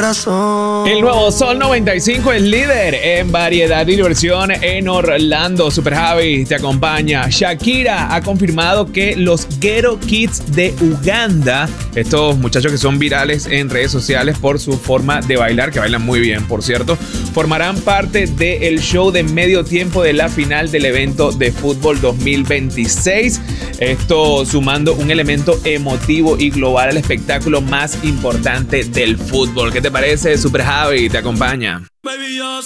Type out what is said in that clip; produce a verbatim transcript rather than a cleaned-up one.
corazón. El nuevo Sol noventa y cinco es líder en variedad y diversión en Orlando. Super Javi te acompaña. Shakira ha confirmado que los Ghetto Kids de Uganda, estos muchachos que son virales en redes sociales por su forma de bailar, que bailan muy bien, por cierto, formarán parte del show de medio tiempo de la final del evento de fútbol dos mil veintiséis. Esto sumando un elemento emotivo y global al espectáculo más importante del fútbol. ¿Qué te parece, Super Javi? Te acompaña.